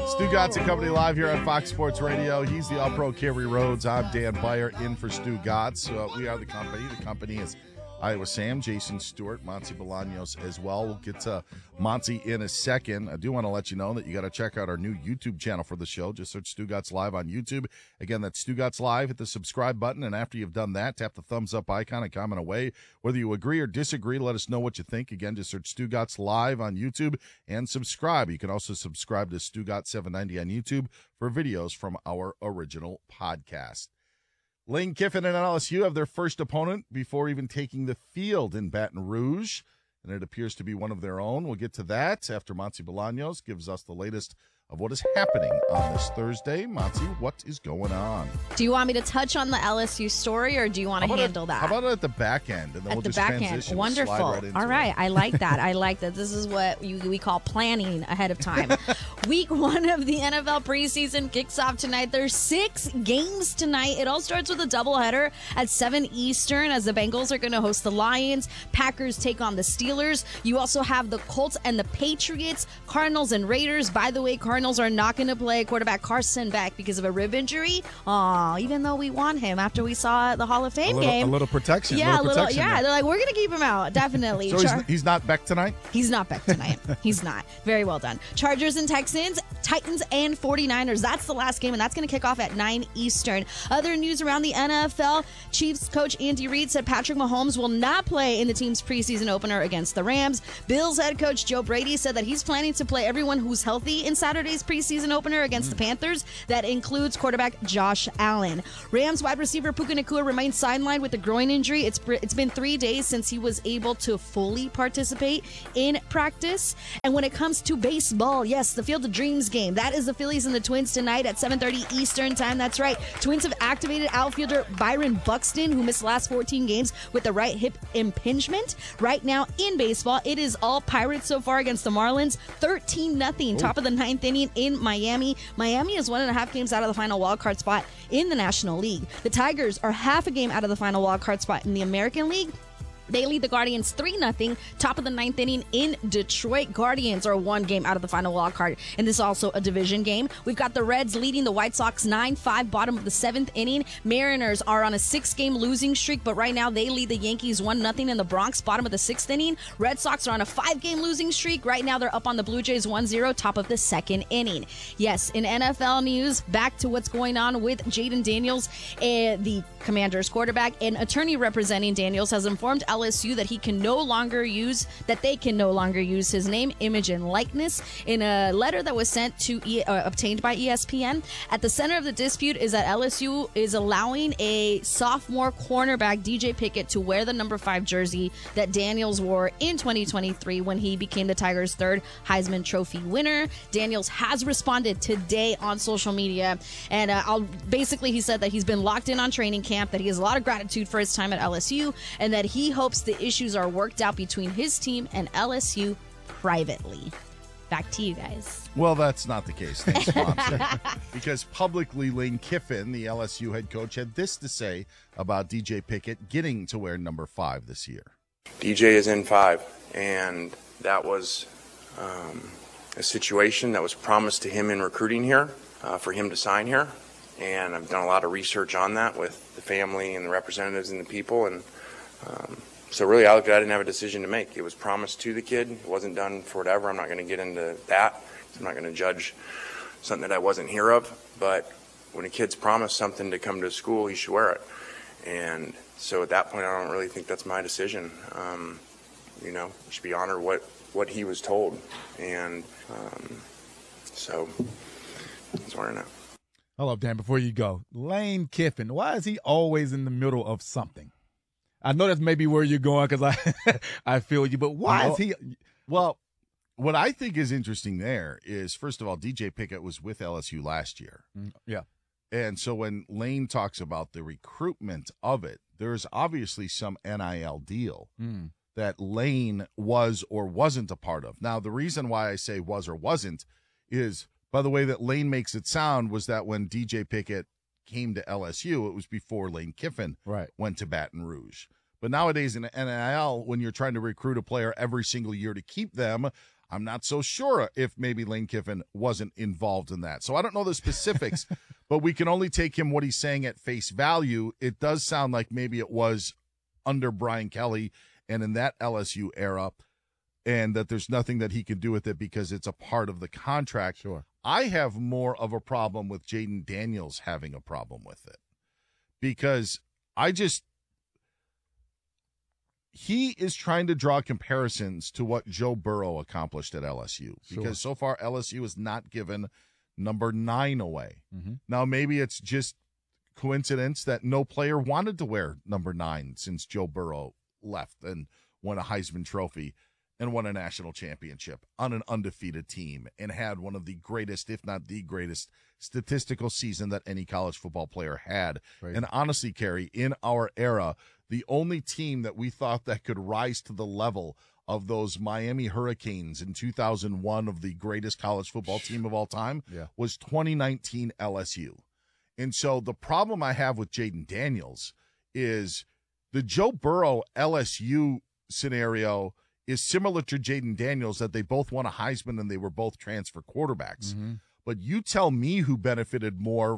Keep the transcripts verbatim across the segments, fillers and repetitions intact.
Stugotz and Company live here on Fox Sports Radio. He's the All-Pro Kerry Rhodes. I'm Dan Beyer in for Stugotz. Uh, we are the company. The company is Iowa Sam, Jason Stewart, Monty Bolaños as well. We'll get to Monty in a second. I do want to let you know that you got to check out our new YouTube channel for the show. Just search Stugotz Live on YouTube. Again, that's Stugotz Live. Hit the subscribe button, and after you've done that, tap the thumbs up icon and comment away. Whether you agree or disagree, let us know what you think. Again, just search Stugotz Live on YouTube and subscribe. You can also subscribe to Stugotz seven ninety on YouTube for videos from our original podcast. Lane Kiffin and L S U have their first opponent before even taking the field in Baton Rouge, and it appears to be one of their own. We'll get to that after Monty Bolaños gives us the latest of what is happening on this Thursday. Monty, what is going on? Do you want me to touch on the L S U story, or do you want to handle at, that? How about it at the back end? And then at we'll the just back transition. end. Wonderful. Right All right. it. I like that. I like that. This is what you, we call planning ahead of time. Week one of the N F L preseason kicks off tonight. There's six games tonight. It all starts with a doubleheader at seven Eastern as the Bengals are going to host the Lions. Packers take on the Steelers. You also have the Colts and the Patriots, Cardinals and Raiders. By the way, Cardinals are not going to play quarterback Carson back because of a rib injury. Aw, even though we want him after we saw the Hall of Fame a little, game. A little protection. Yeah, a little, protection yeah. there. They're like, we're going to keep him out. Definitely. So Char- he's, he's not back tonight? He's not back tonight. He's not. Very well done. Chargers and Texans, Titans and forty-niners. That's the last game, and that's going to kick off at nine Eastern. Other news around the N F L, Chiefs coach Andy Reid said Patrick Mahomes will not play in the team's preseason opener against the Rams. Bills head coach Joe Brady said that he's planning to play everyone who's healthy in Saturday's preseason opener against mm. the Panthers. That includes quarterback Josh Allen. Rams wide receiver Puka Nacua remains sidelined with a groin injury. It's it's been three days since he was able to fully participate in practice. And when it comes to baseball, yes, the Field of Dreams game. That is the Phillies and the Twins tonight at seven thirty Eastern time. That's right. Twins have activated outfielder Byron Buxton, who missed the last fourteen games with the right hip impingement. Right now in baseball, it is all Pirates so far against the Marlins. thirteen nothing. Top of the ninth inning in Miami. Miami is one and a half games out of the final wild card spot in the National League. The Tigers are half a game out of the final wild card spot in the American League. They lead the Guardians three nothing, top of the ninth inning in Detroit. Guardians are one game out of the final wild card, and this is also a division game. We've got the Reds leading the White Sox nine five, bottom of the seventh inning. Mariners are on a six-game losing streak, but right now they lead the Yankees one nothing in the Bronx, bottom of the sixth inning. Red Sox are on a five-game losing streak. Right now they're up on the Blue Jays one zero, top of the second inning. Yes, in N F L news, back to what's going on with Jayden Daniels, uh, the Commanders quarterback. An attorney representing Daniels has informed L S U that he can no longer use, that they can no longer use his name, image, and likeness. In a letter that was sent to, e, uh, obtained by E S P N, at the center of the dispute is that L S U is allowing a sophomore cornerback, D J Pickett, to wear the number five jersey that Daniels wore in twenty twenty-three when he became the Tigers' third Heisman Trophy winner. Daniels has responded today on social media, and uh, I'll, basically he said that he's been locked in on training camp, that he has a lot of gratitude for his time at L S U, and that he hopes the issues are worked out between his team and L S U privately. Back to you guys. Well, that's not the case. Thanks, Monty. Because publicly, Lane Kiffin, the L S U head coach, had this to say about D J Pickett getting to wear number five this year. D J is in five, and that was um, a situation that was promised to him in recruiting here, uh, for him to sign here. And I've done a lot of research on that with the family and the representatives and the people. And um, so really, I looked at it, I didn't have a decision to make. It was promised to the kid. It wasn't done for whatever. I'm not going to get into that. I'm not going to judge something that I wasn't here of. But when a kid's promised something to come to school, he should wear it. And so at that point, I don't really think that's my decision. Um, you know, you should be honored what, what he was told. And um, so that's where I'm at. Hold up, Dan, before you go. Lane Kiffin, why is he always in the middle of something? I know that's maybe where you're going because I I feel you, but why is he? Well, what I think is interesting there is, first of all, D J Pickett was with L S U last year. Yeah. And so when Lane talks about the recruitment of it, there's obviously some N I L deal mm. that Lane was or wasn't a part of. Now, the reason why I say was or wasn't is, by the way that Lane makes it sound, was that when D J Pickett came to L S U, it was before Lane Kiffin right. went to Baton Rouge. But nowadays in N I L, when you're trying to recruit a player every single year to keep them, I'm not so sure if maybe Lane Kiffin wasn't involved in that. So I don't know the specifics, but we can only take him what he's saying at face value. It does sound like maybe it was under Brian Kelly and in that L S U era, and that there's nothing that he can do with it because it's a part of the contract. Sure. I have more of a problem with Jaden Daniels having a problem with it because I just he is trying to draw comparisons to what Joe Burrow accomplished at L S U because Sure. so far L S U has not given number nine away. Mm-hmm. Now, maybe it's just coincidence that no player wanted to wear number nine since Joe Burrow left and won a Heisman Trophy and won a national championship on an undefeated team and had one of the greatest, if not the greatest, statistical season that any college football player had. Right. And honestly, Kerry, in our era, the only team that we thought that could rise to the level of those Miami Hurricanes in two thousand one of the greatest college football team of all time Yeah. was twenty nineteen L S U. And so the problem I have with Jaden Daniels is the Joe Burrow L S U scenario is similar to Jaden Daniels, that they both won a Heisman and they were both transfer quarterbacks. Mm-hmm. But you tell me who benefited more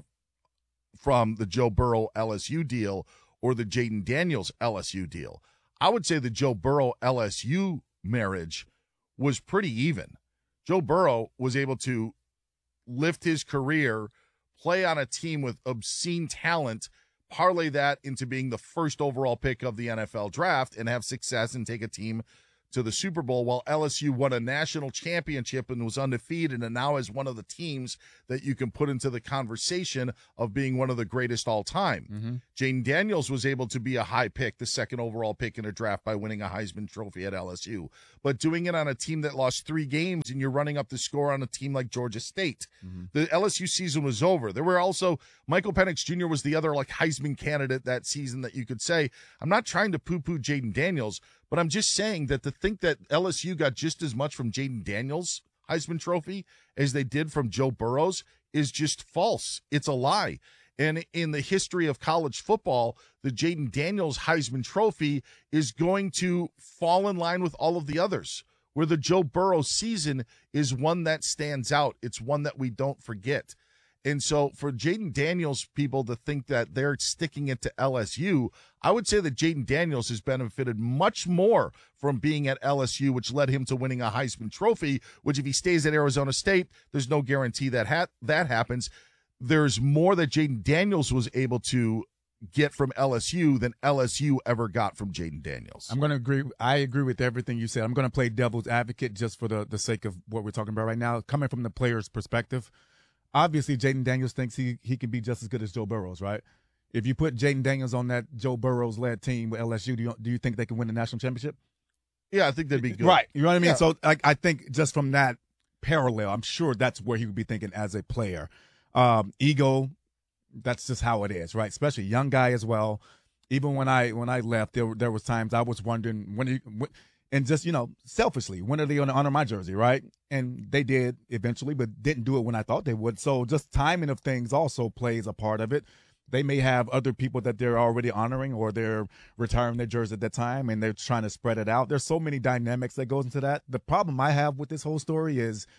from the Joe Burrow L S U deal or the Jaden Daniels L S U deal. I would say the Joe Burrow L S U marriage was pretty even. Joe Burrow was able to lift his career, play on a team with obscene talent, parlay that into being the first overall pick of the N F L draft, and have success and take a team to the Super Bowl, while L S U won a national championship and was undefeated and now is one of the teams that you can put into the conversation of being one of the greatest all time. Mm-hmm. Jaden Daniels was able to be a high pick, the second overall pick in a draft, by winning a Heisman Trophy at L S U. But doing it on a team that lost three games and you're running up the score on a team like Georgia State. Mm-hmm. The L S U season was over. There were also, Michael Penix Junior was the other like Heisman candidate that season that you could say. I'm not trying to poo-poo Jaden Daniels, but I'm just saying that to think that L S U got just as much from Jaden Daniels' Heisman Trophy as they did from Joe Burrow's is just false. It's a lie. And in the history of college football, the Jaden Daniels Heisman Trophy is going to fall in line with all of the others, where the Joe Burrow season is one that stands out. It's one that we don't forget. And so for Jaden Daniels people to think that they're sticking it to L S U, I would say that Jaden Daniels has benefited much more from being at L S U, which led him to winning a Heisman Trophy, which if he stays at Arizona State, there's no guarantee that ha- that happens. There's more that Jaden Daniels was able to get from L S U than L S U ever got from Jaden Daniels. I'm going to agree. I agree with everything you said. I'm going to play devil's advocate just for the, the sake of what we're talking about right now. Coming from the player's perspective, obviously Jaden Daniels thinks he, he can be just as good as Joe Burrows, right? If you put Jaden Daniels on that Joe Burrows-led team with L S U, do you, do you think they can win the national championship? Yeah, I think that'd be good. Right. You know what I mean? Yeah. So I, I think just from that parallel, I'm sure that's where he would be thinking as a player. Um, ego, that's just how it is, right? Especially young guy as well. Even when I when I left, there there was times I was wondering when, he, when and just you know selfishly, when are they going to honor my jersey, right? And they did eventually, but didn't do it when I thought they would. So just timing of things also plays a part of it. They may have other people that they're already honoring, or they're retiring their jersey at that time, and they're trying to spread it out. There's so many dynamics that goes into that. The problem I have with this whole story is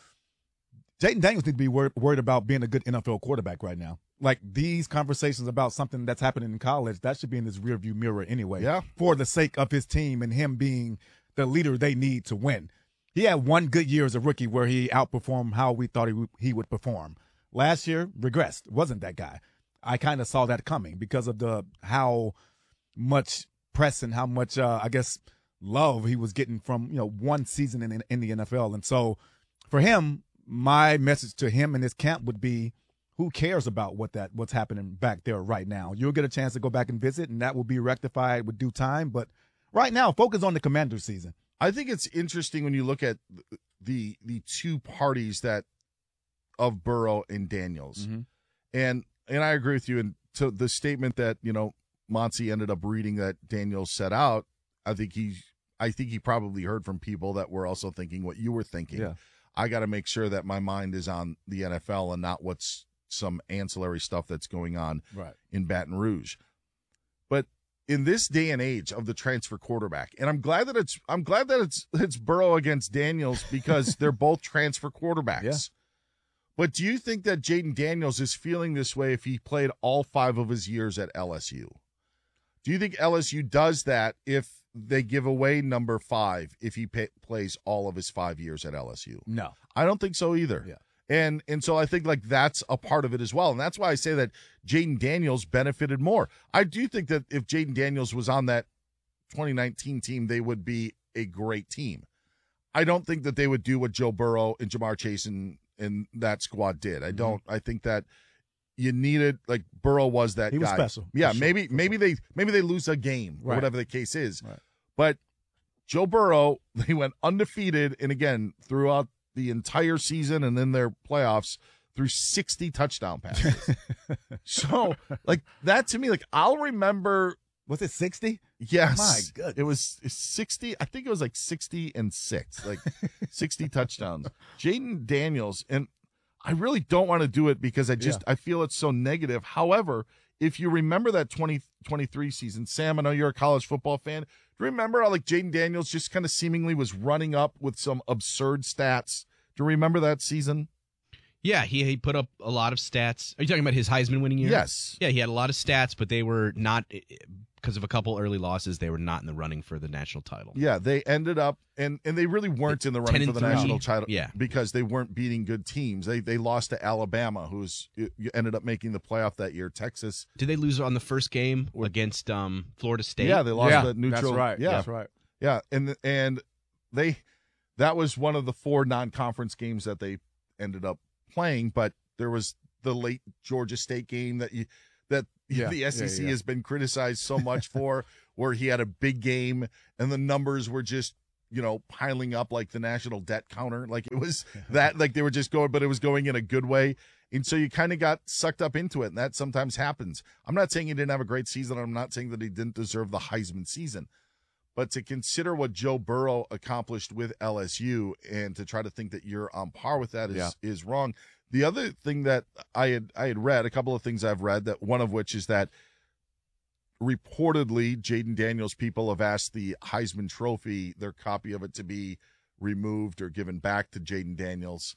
Jaden Daniels need to be wor- worried about being a good N F L quarterback right now. Like these conversations about something that's happening in college, that should be in his rearview mirror anyway. Yeah. For the sake of his team and him being the leader they need to win. He had one good year as a rookie where he outperformed how we thought he, w- he would perform. Last year, regressed. Wasn't that guy. I kind of saw that coming because of the how much press and how much, uh, I guess, love he was getting from, you know, one season in, in, in the N F L. And so for him, my message to him and his camp would be, who cares about what that what's happening back there right now? You'll get a chance to go back and visit, and that will be rectified with due time. But right now, focus on the Commanders season. I think it's interesting when you look at the the two parties that of Burrow and Daniels, Mm-hmm. and and I agree with you. And to the statement that you know Monty ended up reading that Daniels set out, I think he I think he probably heard from people that were also thinking what you were thinking. Yeah. I got to make sure that my mind is on the N F L and not what's some ancillary stuff that's going on Right. in Baton Rouge. But in this day and age of the transfer quarterback, and I'm glad that it's I'm glad that it's it's Burrow against Daniels because they're both transfer quarterbacks. Yeah. But do you think that Jaden Daniels is feeling this way if he played all five of his years at L S U? Do you think L S U does that if they give away number five if he pay, plays all of his five years at L S U? No. I don't think so either. Yeah. And and so I think like that's a part of it as well. And that's why I say that Jaden Daniels benefited more. I do think that if Jaden Daniels was on that twenty nineteen team, they would be a great team. I don't think that they would do what Joe Burrow and Jamar Chase and, and that squad did. I don't. Mm-hmm. I think that you needed, like, Burrow was that he guy. was special. Yeah, sure. maybe maybe they maybe they lose a game right. or whatever the case is. Right. But Joe Burrow, they went undefeated, and again, throughout the entire season and then their playoffs, threw sixty touchdown passes. So, like, that to me, like, I'll remember. Was it sixty? Yes. My goodness. It was sixty. I think it was like sixty and six, like sixty touchdowns. Jaden Daniels, and I really don't want to do it because I just, yeah. I feel it's so negative. However, if you remember that twenty twenty-three season, Sam, I know you're a college football fan. Do you remember how, like, Jaden Daniels just kind of seemingly was running up with some absurd stats? Do you remember that season? Yeah, he, he put up a lot of stats. Are you talking about his Heisman winning year? Yes. Yeah, he had a lot of stats, but they were not, because of a couple early losses, they were not in the running for the national title. Yeah, they ended up, and, and they really weren't in the running for the three. national title yeah. because they weren't beating good teams. They they lost to Alabama, who's ended up making the playoff that year. Texas. Did they lose on the first game against um, Florida State? Yeah, they lost yeah, the neutral. That's right. Yeah, that's right. Yeah, and and they that was one of the four non-conference games that they ended up playing, but there was the late Georgia State game that you that yeah, the S E C yeah, yeah. has been criticized so much for, where he had a big game and the numbers were just, you know, piling up like the national debt counter. Like it was that, like they were just going, but it was going in a good way. And so you kind of got sucked up into it, and that sometimes happens. I'm not saying he didn't have a great season. I'm not saying that he didn't deserve the Heisman season. But to consider what Joe Burrow accomplished with L S U and to try to think that you're on par with that is yeah. is wrong. The other thing that I had I had read, a couple of things I've read, that one of which is that reportedly Jaden Daniels people have asked the Heisman Trophy, their copy of it, to be removed or given back to Jaden Daniels,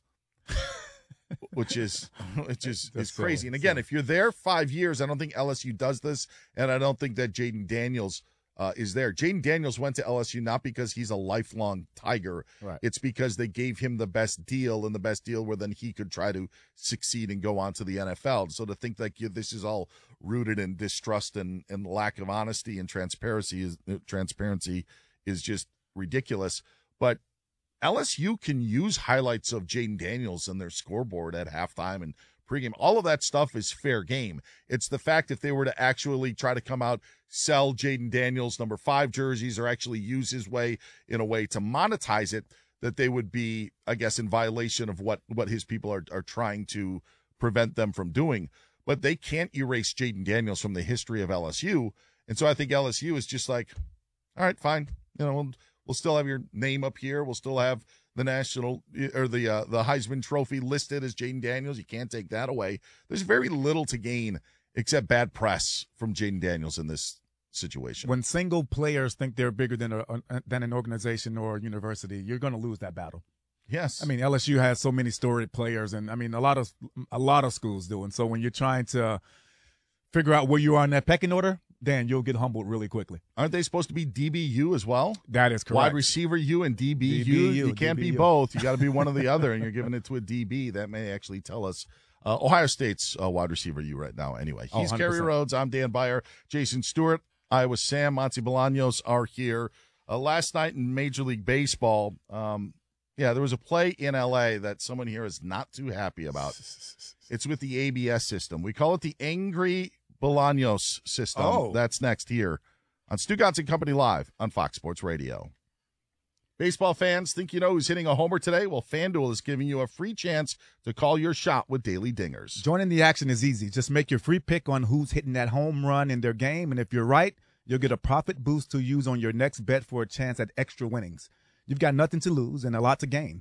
which is which is, is crazy. So, and again, so. if you're there five years, I don't think L S U does this, and I don't think that Jaden Daniels Uh, is there. Jaden Daniels went to L S U not because he's a lifelong Tiger. Right. It's because they gave him the best deal, and the best deal where then he could try to succeed and go on to the N F L. So to think like you, this is all rooted in distrust and, and lack of honesty and transparency is uh, transparency is just ridiculous. But L S U can use highlights of Jaden Daniels in their scoreboard at halftime and pregame. All of that stuff is fair game. It's the fact if they were to actually try to come out, sell Jaden Daniels number five jerseys, or actually use his way in a way to monetize it, that they would be, I guess, in violation of what, what his people are, are trying to prevent them from doing. But they can't erase Jaden Daniels from the history of L S U. And so I think L S U is just like, all right, fine. You know, we'll, we'll still have your name up here. We'll still have the national or the uh, the Heisman Trophy listed as Jaden Daniels. You can't take that away. There's very little to gain except bad press from Jaden Daniels in this situation. When single players think they're bigger than a, than an organization or a university, you're going to lose that battle. Yes, I mean L S U has so many storied players, and I mean a lot of a lot of schools do. And so when you're trying to figure out where you are in that pecking order, Dan, you'll get humbled really quickly. Aren't they supposed to be D B U as well? That is correct. Wide receiver U and D B U. D B U, You can't D B U. be both. You got to be one or the other, and you're giving it to a D B. That may actually tell us. Uh, Ohio State's uh, wide receiver U right now. Anyway, he's Oh, Kerry Rhodes. I'm Dan Beyer. Jason Stewart. Iowa Sam. Monty Bolaños are here. Uh, last night in Major League Baseball, um, yeah, there was a play in L A that someone here is not too happy about. It's with the A B S system. We call it the Angry Bolaños system. Oh. That's next here on Stu Gatz and Company Live on Fox Sports Radio. Baseball fans, think you know who's hitting a homer today? Well, FanDuel is giving you a free chance to call your shot with Daily Dingers. Joining the action is easy. Just make your free pick on who's hitting that home run in their game, and if you're right, you'll get a profit boost to use on your next bet for a chance at extra winnings. You've got nothing to lose and a lot to gain.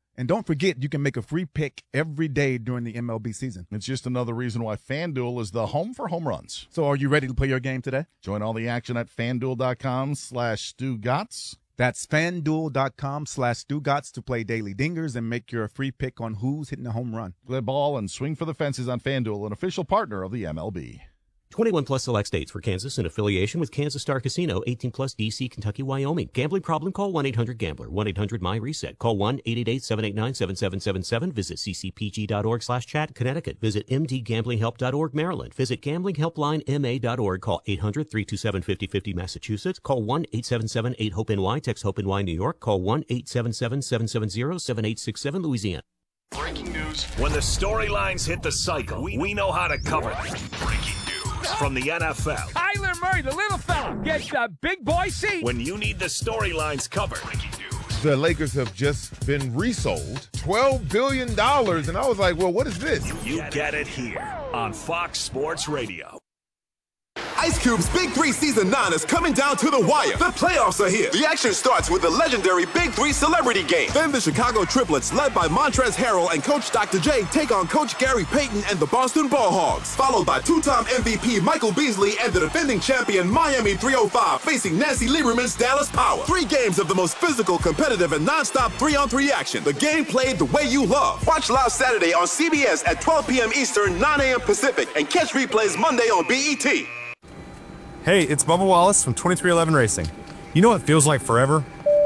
And don't forget, you can make a free pick every day during the M L B season. It's just another reason why FanDuel is the home for home runs. So are you ready to play your game today? Join all the action at FanDuel.com slash StuGotts. That's FanDuel.com slash StuGotts to play daily dingers and make your free pick on who's hitting a home run. Play ball and swing for the fences on FanDuel, an official partner of the M L B. twenty-one plus select states. For Kansas in affiliation with Kansas Star Casino. eighteen plus D C, Kentucky, Wyoming. Gambling problem? Call one eight hundred gambler. one eight hundred my reset. Call one eight eight eight, seven eight nine, seven seven seven seven. Visit ccpg.org slash chat. Connecticut. Visit m d gambling help dot org. Maryland. Visit gambling helpline m a dot org. Call eight hundred, three two seven, five oh five oh. Massachusetts. Call one eight seven seven, eight hope N Y. Text HOPE-N Y New York. Call one eight seven seven, seven seven zero, seven eight six seven. Louisiana. Breaking news. When the storylines hit the cycle, we, we know how to cover them. Breaking news from the N F L. Kyler Murray, the little fella, gets the big boy seat. When you need the storylines covered. Breaking news. The Lakers have just been resold twelve billion dollars, and I was like, well, what is this? You get, get it here on Fox Sports Radio. Ice Cube's Big Three Season nine is coming down to the wire. The playoffs are here. The action starts with the legendary Big Three Celebrity Game. Then the Chicago Triplets, led by Montrezl Harrell and Coach Doctor J, take on Coach Gary Payton and the Boston Ball Hogs. Followed by two-time M V P Michael Beasley and the defending champion Miami three oh five facing Nancy Lieberman's Dallas Power. Three games of the most physical, competitive, and non-stop three-on-three action. The game played the way you love. Watch live Saturday on C B S at twelve p.m. Eastern, nine a.m. Pacific, and catch replays Monday on B E T. Hey, it's Bubba Wallace from twenty-three eleven Racing. You know what feels like forever?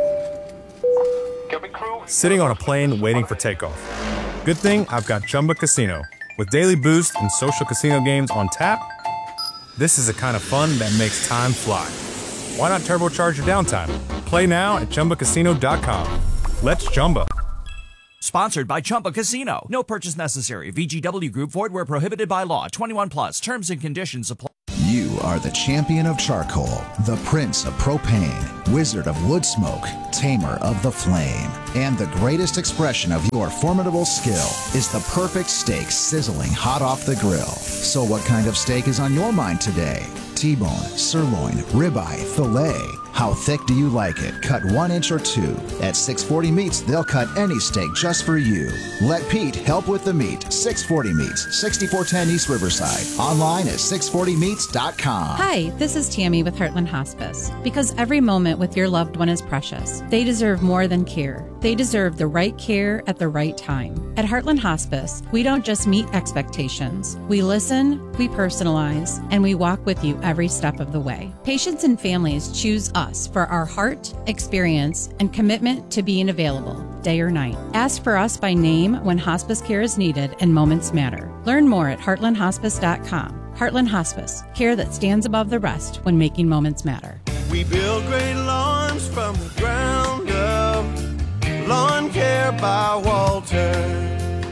Sitting on a plane waiting for takeoff. Good thing I've got Chumba Casino. With daily boost and social casino games on tap, this is the kind of fun that makes time fly. Why not turbocharge your downtime? Play now at Chumba Casino dot com. Let's Chumba. Sponsored by Chumba Casino. No purchase necessary. V G W Group. Void where prohibited by law. twenty-one plus. Terms and conditions apply. You are the champion of charcoal, the prince of propane, wizard of wood smoke, tamer of the flame. And the greatest expression of your formidable skill is the perfect steak sizzling hot off the grill. So what kind of steak is on your mind today? T-bone, sirloin, ribeye, filet. How thick do you like it? Cut one inch or two. At six forty Meats, they'll cut any steak just for you. Let Pete help with the meat. six forty Meats, sixty-four ten East Riverside. Online at six forty meats dot com. Hi, this is Tammy with Heartland Hospice. Because every moment with your loved one is precious. They deserve more than care. They deserve the right care at the right time. At Heartland Hospice, we don't just meet expectations. We listen, we personalize, and we walk with you every step of the way. Patients and families choose us for our heart, experience, and commitment to being available, day or night. Ask for us by name when hospice care is needed and moments matter. Learn more at heartland hospice dot com. Heartland Hospice, care that stands above the rest when making moments matter. We build great lawns from the ground up. Lawn Care by Walter.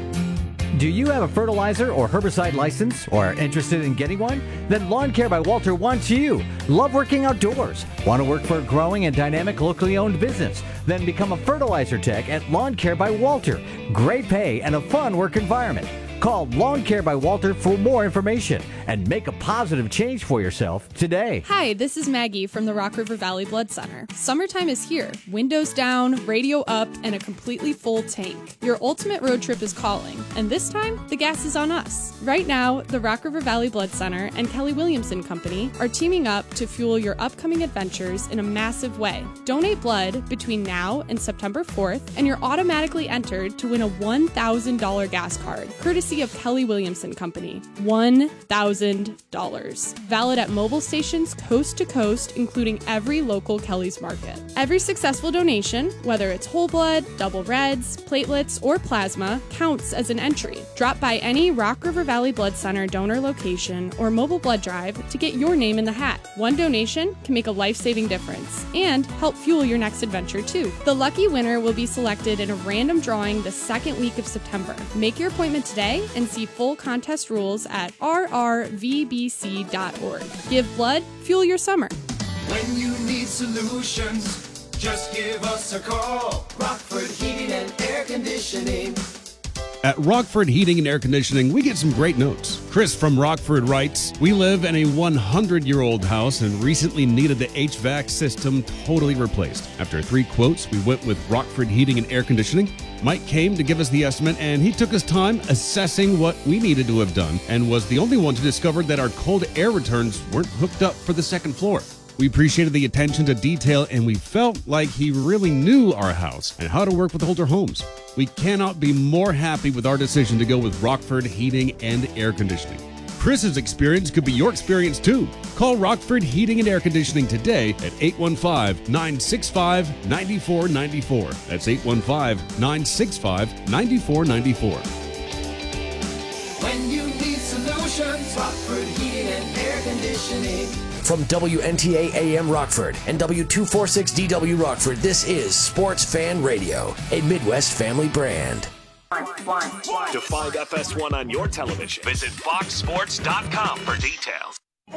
Do you have a fertilizer or herbicide license or are interested in getting one? Then Lawn Care by Walter wants you. Love working outdoors? Want to work for a growing and dynamic locally owned business? Then become a fertilizer tech at Lawn Care by Walter. Great pay and a fun work environment. Call Lawn Care by Walter for more information and make a positive change for yourself today. Hi, this is Maggie from the Rock River Valley Blood Center. Summertime is here. Windows down, radio up, and a completely full tank. Your ultimate road trip is calling, and this time, the gas is on us. Right now, the Rock River Valley Blood Center and Kelly Williamson Company are teaming up to fuel your upcoming adventures in a massive way. Donate blood between now and September fourth, and you're automatically entered to win a one thousand dollars gas card, courtesy of Kelly Williamson Company. one thousand dollars. Valid at mobile stations coast to coast, including every local Kelly's Market. Every successful donation, whether it's whole blood, double reds, platelets, or plasma, counts as an entry. Drop by any Rock River Valley Blood Center donor location or mobile blood drive to get your name in the hat. One donation can make a life-saving difference and help fuel your next adventure too. The lucky winner will be selected in a random drawing the second week of September. Make your appointment today and see full contest rules at r r v b c dot org. Give blood, fuel your summer. When you need solutions, just give us a call. Rockford Heating and Air Conditioning. At Rockford Heating and Air Conditioning, we get some great notes. Chris from Rockford writes, we live in a one hundred year old house and recently needed the H V A C system totally replaced. After three quotes, we went with Rockford Heating and Air Conditioning. Mike came to give us the estimate, and he took his time assessing what we needed to have done and was the only one to discover that our cold air returns weren't hooked up for the second floor. We appreciated the attention to detail, and we felt like he really knew our house and how to work with older homes. We cannot be more happy with our decision to go with Rockford Heating and Air Conditioning. Chris's experience could be your experience too. Call Rockford Heating and Air Conditioning today at eight one five, nine six five, nine four nine four. That's eight one five, nine six five, nine four nine four. When you need solutions, Rockford Heating and Air Conditioning. From W N T A A M Rockford and W two forty-six D W Rockford, this is Sports Fan Radio, a Midwest family brand. To find F S one on your television, visit fox sports dot com for details.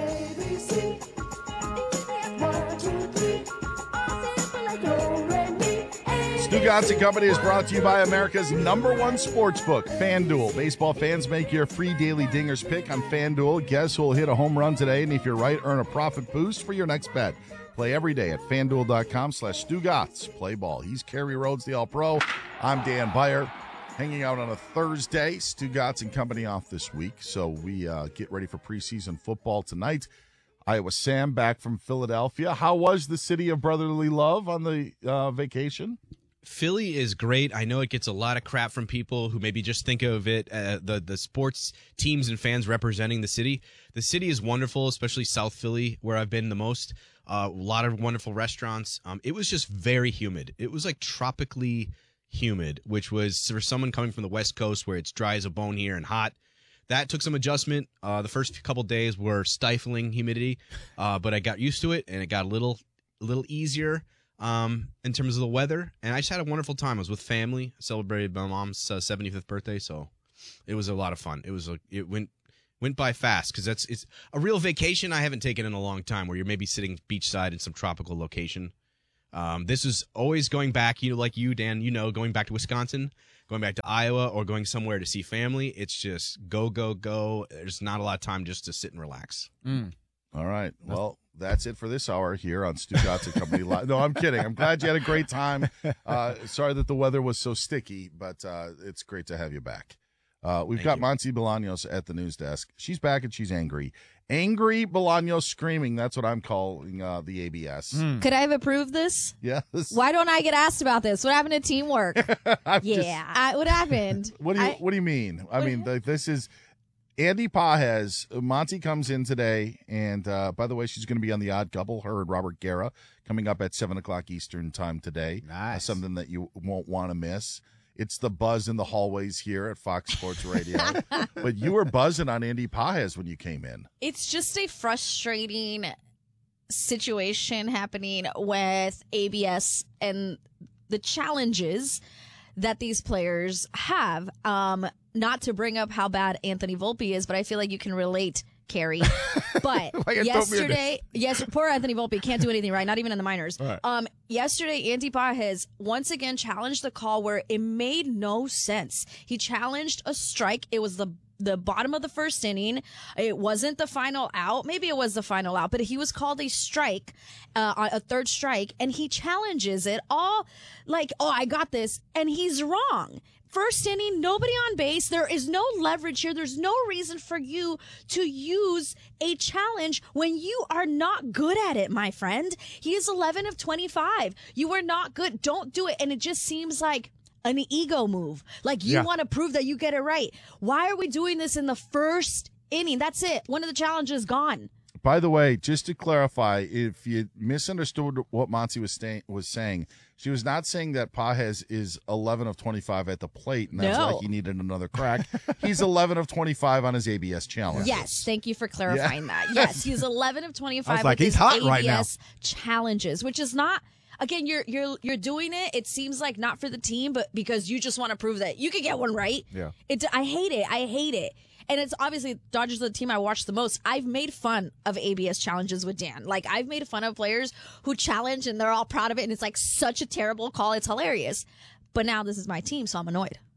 Stugotz and Company is brought to you by America's number one sports book, FanDuel. Baseball fans, make your free daily dingers pick on FanDuel. Guess who'll hit a home run today, and if you're right, earn a profit boost for your next bet. Play every day at FanDuel.com slash Stugotz. Play ball. He's Kerry Rhodes, the All-Pro. I'm Dan Beyer. Hanging out on a Thursday. Stugotz and Company off this week, so we uh, get ready for preseason football tonight. Iowa Sam back from Philadelphia. How was the city of brotherly love on the uh, vacation? Philly is great. I know it gets a lot of crap from people who maybe just think of it, uh, the, the sports teams and fans representing the city. The city is wonderful, especially South Philly, where I've been the most. Uh, a lot of wonderful restaurants. Um, it was just very humid. It was like tropically humid, which was for someone coming from the West Coast where it's dry as a bone here and hot. That took some adjustment. Uh, the first couple days were stifling humidity, uh, but I got used to it, and it got a little a little easier um, in terms of the weather. And I just had a wonderful time. I was with family, celebrated my mom's uh, seventy-fifth birthday, so it was a lot of fun. It was a, it went went by fast because that's it's a real vacation I haven't taken in a long time, where you're maybe sitting beachside in some tropical location. Um, this is always going back, you know, like you, Dan, you know, going back to Wisconsin, going back to Iowa, or going somewhere to see family. It's just go, go, go. There's not a lot of time just to sit and relax. Mm. All right. Well, that's it for this hour here on Stugotz and Company Live. No, I'm kidding. I'm glad you had a great time. Uh, sorry that the weather was so sticky, but uh, it's great to have you back. Uh, we've Thank got you. Monty Bolaños at the news desk. She's back and she's angry. Angry Bolaños screaming. That's what I'm calling uh, the A B S. Mm. Could I have approved this? Yes. Why don't I get asked about this? What happened to teamwork? yeah. Just, I, what happened? What do you I, What do you mean? I mean, the, this is Andy Pajes. Monty comes in today, and uh, by the way, she's going to be on The Odd Couple. Her and Robert Guerra coming up at seven o'clock Eastern time today. Nice. Uh, something that you won't want to miss. It's the buzz in the hallways here at Fox Sports Radio. But you were buzzing on Andy Pajes when you came in. It's just a frustrating situation happening with A B S and the challenges that these players have. Um, not to bring up how bad Anthony Volpe is, but I feel like you can relate, Carrie. But yesterday, yes, poor Anthony Volpe can't do anything right, not even in the minors. Right. Um, yesterday, Andy Pajes once again challenged the call where it made no sense. He challenged a strike. It was the the bottom of the first inning. It wasn't the final out. Maybe it was the final out, but he was called a strike, uh, a third strike, and he challenges it all like, oh, I got this, and he's wrong. First inning, nobody on base. There is no leverage here. There's no reason for you to use a challenge when you are not good at it, my friend. He is eleven of twenty-five. You are not good. Don't do it. And it just seems like an ego move. Like you yeah. want to prove that you get it right. Why are we doing this in the first inning? That's it. One of the challenges gone. By the way, just to clarify, if you misunderstood what Monty was, stay- was saying, she was not saying that Pajes is eleven of twenty-five at the plate, and that's no. why he needed another crack. He's eleven of twenty-five on his A B S challenge. Yes, thank you for clarifying yeah. that. Yes, he's eleven of twenty-five like, with he's his hot A B S right now. challenges, which is not. Again, you're you're you're doing it. It seems like not for the team, but because you just want to prove that you can get one right. Yeah. It. I hate it. I hate it. And it's obviously Dodgers are the team I watch the most. I've made fun of A B S challenges with Dan. Like, I've made fun of players who challenge and they're all proud of it, and it's like such a terrible call. It's hilarious. But now this is my team, so I'm annoyed.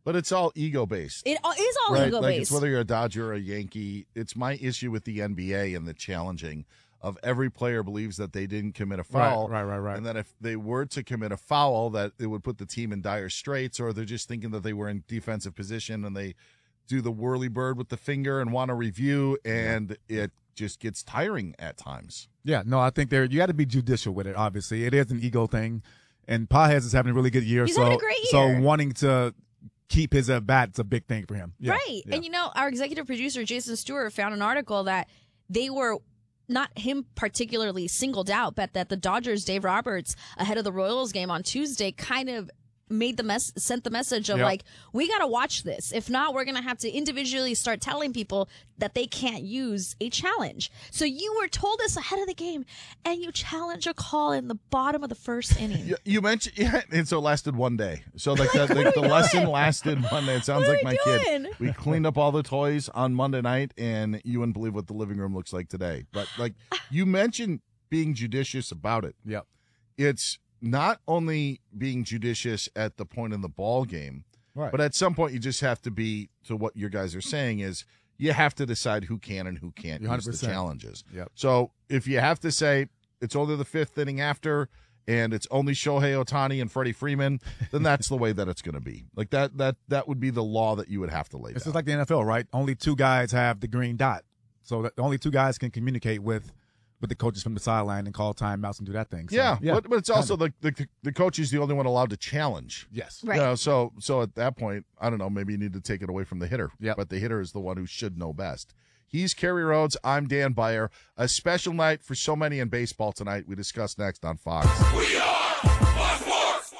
But it's all ego based. It is all right? ego Like based. it's whether you're a Dodger or a Yankee. It's my issue with the N B A and the challenging of every player believes that they didn't commit a foul. Right, right, right, right. And that if they were to commit a foul, that it would put the team in dire straits, or they're just thinking that they were in defensive position and they do the whirly bird with the finger and want to review, and it just gets tiring at times. Yeah, no, I think there you got to be judicial with it. Obviously, it is an ego thing, and Pages is having a really good year. He's so, having a great so year. wanting to keep his at bat is a big thing for him. Yeah, right. yeah. And, you know, our executive producer, Jason Stewart, found an article that they were not him particularly singled out, but that the Dodgers, Dave Roberts, ahead of the Royals game on Tuesday, kind of made the mess sent the message of Yep. like, we got to watch this. If not, we're going to have to individually start telling people that they can't use a challenge. So you were told this ahead of the game, and you challenge a call in the bottom of the first inning. You, you mentioned, yeah, and so it lasted one day. So like, the, like the lesson lasted one day. It sounds What like are my we kid. doing? We cleaned up all the toys on Monday night, and you wouldn't believe what the living room looks like today. But like you mentioned, being judicious about it. Yep. It's not only being judicious at the point in the ball game, Right. but at some point you just have to be, to what you guys are saying is, you have to decide who can and who can't one hundred use the percent. challenges. Yep. So if you have to say it's only the fifth inning after and it's only Shohei Ohtani and Freddie Freeman, then that's the way that it's going to be. Like that that that would be the law that you would have to lay It's down. just like the N F L, right? Only two guys have the green dot, so that only two guys can communicate with with the coaches from the sideline and call timeouts and do that thing. So, yeah, but, but it's also kinda. the, the the coach is the only one allowed to challenge. Yes. Right. You know, so so at that point, I don't know, maybe you need to take it away from the hitter. Yeah. But the hitter is the one who should know best. He's Kerry Rhodes. I'm Dan Beyer. A special night for so many in baseball tonight. We discuss next on Fox. We are Fox Sports.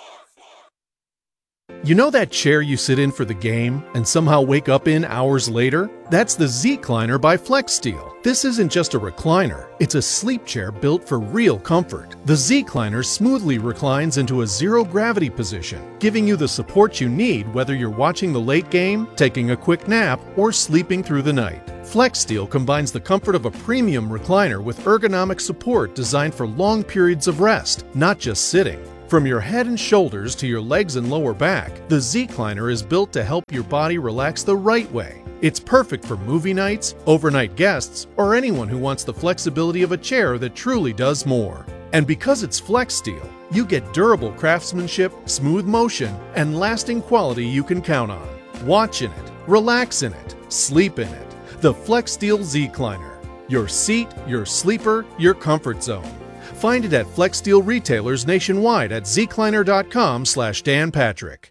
You know that chair you sit in for the game and somehow wake up in hours later? That's the Z-Cliner by FlexSteel. This isn't just a recliner, it's a sleep chair built for real comfort. The Z-Cliner smoothly reclines into a zero-gravity position, giving you the support you need whether you're watching the late game, taking a quick nap, or sleeping through the night. FlexSteel combines the comfort of a premium recliner with ergonomic support designed for long periods of rest, not just sitting. From your head and shoulders to your legs and lower back, the Z-Cliner is built to help your body relax the right way. It's perfect for movie nights, overnight guests, or anyone who wants the flexibility of a chair that truly does more. And because it's FlexSteel, you get durable craftsmanship, smooth motion, and lasting quality you can count on. Watch in it, relax in it, sleep in it. The FlexSteel Z-Cliner. Your seat, your sleeper, your comfort zone. Find it at FlexSteel retailers nationwide at zcliner.com slash Dan Patrick.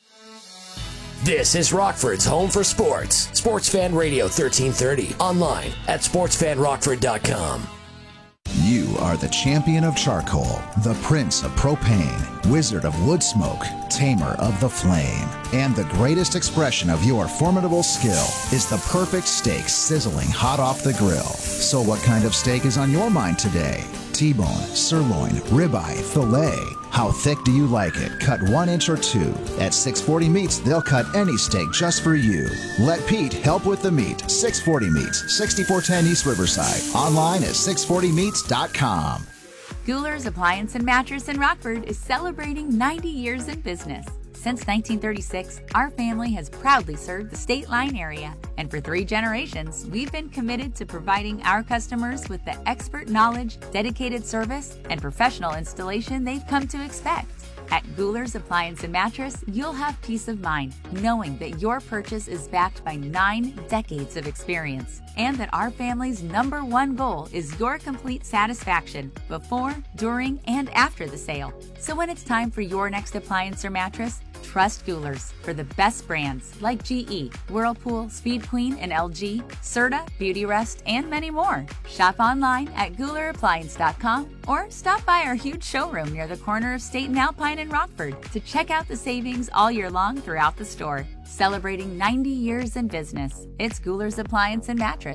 This is Rockford's home for sports. Sports Fan Radio thirteen thirty. Online at sports fan rockford dot com. You are the champion of charcoal, the prince of propane, wizard of wood smoke, tamer of the flame. And the greatest expression of your formidable skill is the perfect steak sizzling hot off the grill. So what kind of steak is on your mind today? T-bone, sirloin, ribeye, filet. How thick do you like it? Cut one inch or two. At six forty Meats, they'll cut any steak just for you. Let Pete help with the meat. six forty Meats, sixty-four ten East Riverside. Online at six forty meats dot com. Guler's Appliance and Mattress in Rockford is celebrating ninety years in business. Since nineteen thirty-six, our family has proudly served the State Line area, and for three generations, we've been committed to providing our customers with the expert knowledge, dedicated service, and professional installation they've come to expect. At Guler's Appliance and Mattress, you'll have peace of mind knowing that your purchase is backed by nine decades of experience, and that our family's number one goal is your complete satisfaction before, during, and after the sale. So when it's time for your next appliance or mattress, trust Guler's for the best brands like G E, Whirlpool, Speed Queen, and L G, Serta, Beautyrest, and many more. Shop online at Guler Appliance dot com or stop by our huge showroom near the corner of State and Alpine in Rockford to check out the savings all year long throughout the store. Celebrating ninety years in business, it's Guler's Appliance and Mattress.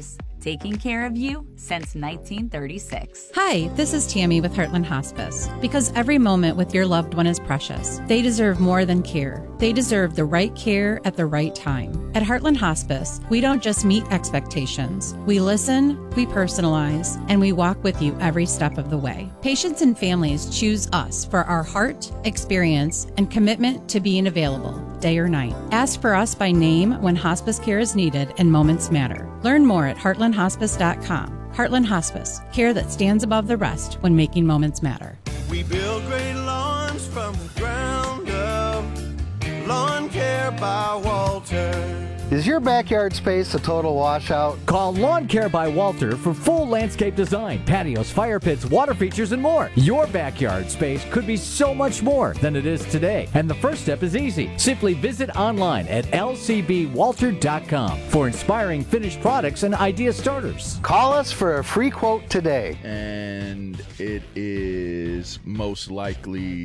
taking care of you since nineteen thirty-six. Hi, this is Tammy with Heartland Hospice. Because every moment with your loved one is precious. They deserve more than care. They deserve the right care at the right time. At Heartland Hospice, we don't just meet expectations. We listen, we personalize, and we walk with you every step of the way. Patients and families choose us for our heart, experience, and commitment to being available, day or night. Ask for us by name when hospice care is needed and moments matter. Learn more at heartland hospice dot com. Heartland Hospice, care that stands above the rest when making moments matter. We build great lawns from the ground up. Lawn Care by Walter. Is your backyard space a total washout? Call Lawn Care by Walter for full landscape design, patios, fire pits, water features, and more. Your backyard space could be so much more than it is today. And the first step is easy. Simply visit online at L C B walter dot com for inspiring finished products and idea starters. Call us for a free quote today. And it is most likely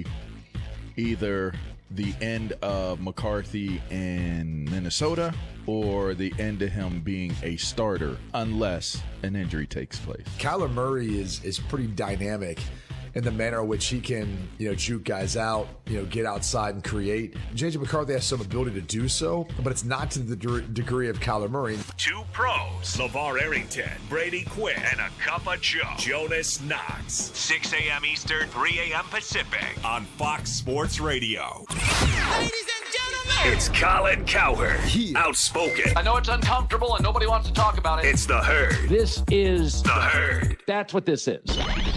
either the end of McCarthy in Minnesota or the end of him being a starter unless an injury takes place. Kyler Murray is is pretty dynamic in the manner in which he can, you know, juke guys out, you know, get outside and create. J J McCarthy has some ability to do so, but it's not to the de- degree of Kyler Murray. Two pros, LeVar Arrington, Brady Quinn, and a cup of Joe, Jonas Knox. six a.m. Eastern, three a.m. Pacific on Fox Sports Radio. Ladies and gentlemen, it's Colin Cowherd, outspoken. I know it's uncomfortable and nobody wants to talk about it. It's the Herd. This is the Herd. That's what this is.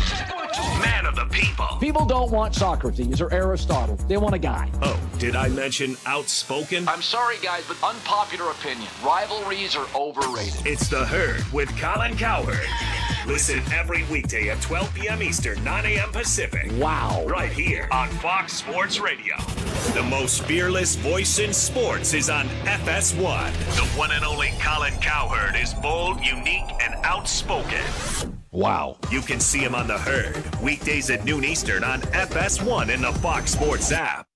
Man of the people. People don't want Socrates or Aristotle. They want a guy. Oh, did I mention outspoken? I'm sorry, guys, but unpopular opinion. Rivalries are overrated. It's the Herd with Colin Cowherd. Listen every weekday at twelve p.m. Eastern, nine a.m. Pacific. Wow. Right here on Fox Sports Radio. The most fearless voice in sports is on F S one. The one and only Colin Cowherd is bold, unique, and outspoken. Wow. You can see him on the Herd, weekdays at noon Eastern on F S one in the Fox Sports app.